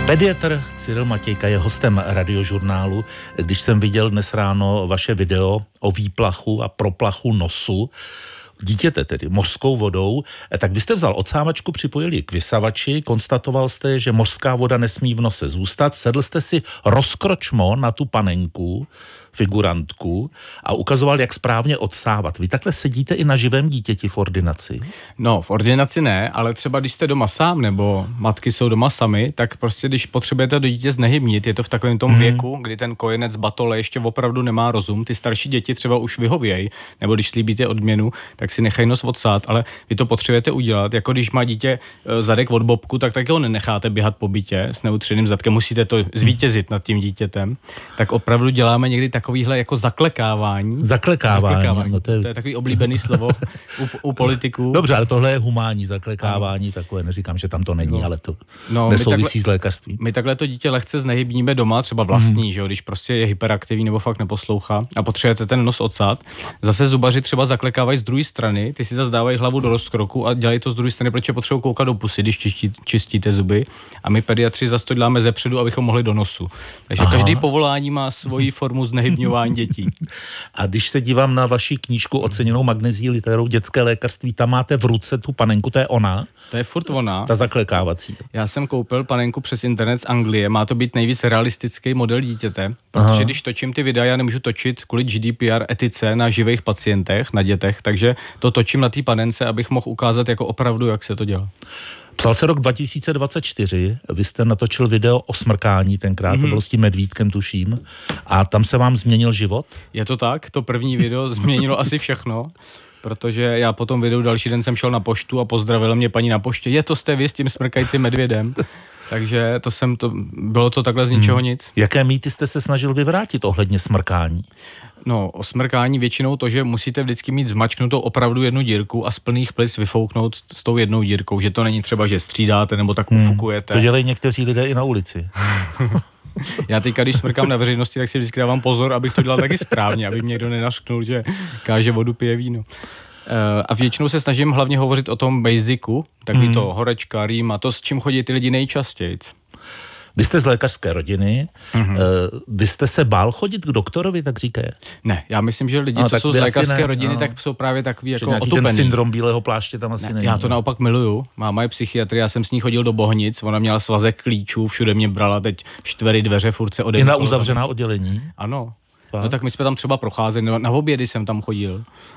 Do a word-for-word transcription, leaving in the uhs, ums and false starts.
Pediatr Cyril Matějka je hostem Radiožurnálu. Když jsem viděl dnes ráno vaše video o výplachu a proplachu nosu dítěte, tedy mořskou vodou, tak vy jste vzal odsávačku, připojili ji k vysavači, konstatoval jste, že mořská voda nesmí v nose zůstat, sedl jste si rozkročmo na tu panenku, figurantku a ukazoval, jak správně odsávat. Vy takhle sedíte i na živém dítěti v ordinaci? No, v ordinaci ne, ale třeba když jste doma sám, nebo matky jsou doma sami, tak prostě když potřebujete do dítě znehybnit, je to v takovém tom hmm. věku, kdy ten kojenec batole ještě opravdu nemá rozum, ty starší děti třeba už vyhovějí, nebo když slíbíte odměnu, tak si nechají nos odsát, ale vy to potřebujete udělat, jako když má dítě zadek od bobku, tak taky ho nenecháte běhat po bytě s neutřeným zadkem, musíte to zvítězit nad tím dítětem, tak opravdu děláme někdy takovýhle jako zaklekávání. Zaklekávání. zaklekávání. No to, je... to je takový oblíbený slovo u, u politiků. Dobře, ale tohle je humánní zaklekávání, no. Takové, neříkám, že tam to není, no. ale to no, nesouvisí takhle, s lékařstvím. My takhle to dítě lehce znehybníme doma, třeba vlastní, mm. že jo, když prostě je hyperaktivní nebo fakt neposlouchá a potřebujete ten nos odsát. Zase zubaři třeba zaklekávají z druhé strany, ty si zase dávají hlavu do rozkroku a dělají to z druhé strany, protože potřebují koukat do pusy, když čistí, čistíte zuby. A my pediatři zase to děláme zepředu, abychom mohli do nosu. Takže Aha. každý povolání má svoji formu znehybňování dětí. A když se dívám na vaši knížku oceněnou Magnezií literou Dětské lékařství, tam máte v ruce tu panenku, to je ona? To je furt ona. Ta zaklekávací. Já jsem koupil panenku přes internet z Anglie, má to být nejvíc realistický model dítěte, protože Aha. když točím ty videa, já nemůžu točit kvůli G D P R etice na živých pacientech, na dětech, takže to točím na té panence, abych mohl ukázat jako opravdu, jak se to dělá. Psal se rok dva tisíce dvacet čtyři, vy jste natočil video o smrkání tenkrát, mm-hmm. to bylo s tím medvídkem, tuším, a tam se vám změnil život? Je to tak, to první video změnilo asi všechno, protože já po tom videu další den jsem šel na poštu a pozdravila mě paní na poště, je to jste vy s tím smrkajícím medvědem. Takže to jsem to, bylo to takhle z ničeho hmm. nic. Jaké mýty jste se snažil vyvrátit ohledně smrkání? No, o smrkání většinou to, že musíte vždycky mít zmačknutou opravdu jednu dírku a z plných plic vyfouknout s tou jednou dírkou, že to není třeba, že střídáte nebo tak hmm. ufukujete. To dělají někteří lidé i na ulici. Já teďka, když smrkám na veřejnosti, tak si vždycky dávám pozor, abych to dělal taky správně, aby mě někdo nenařknul, že káže vodu, pije víno. A většinou se snažím hlavně hovořit o tom basicu, taky hmm. to horečka, rýma, to, s čím chodí ty lidi nejčastěji. Vy jste z lékařské rodiny, mm-hmm. vy jste se bál chodit k doktorovi, tak říkají? Ne, já myslím, že lidi, no, co jsou z lékařské rodiny, no. tak jsou právě takový jako otupený. Ten syndrom bílého pláště tam asi ne, není. Já to naopak miluju. Máma je psychiatr, já jsem s ní chodil do Bohnic, ona měla svazek klíčů, všude mě brala, teď čtvery dveře, furt se odemklo. I na uzavřená oddělení? Ano. No tak my jsme tam třeba procházeli, na obědy jsem tam chodil.